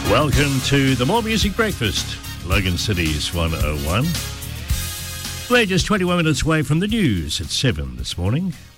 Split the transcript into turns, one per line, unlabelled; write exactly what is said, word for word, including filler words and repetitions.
Welcome to the More Music Breakfast, Logan City's one oh one. We're just twenty-one minutes away from the news at seven this morning.